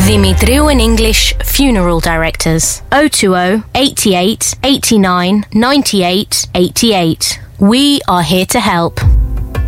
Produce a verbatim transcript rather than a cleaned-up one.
Dimitriou and English Funeral Directors. oh two oh, eighty-eight, eighty-nine, ninety-eight, eighty-eight. We are here to help.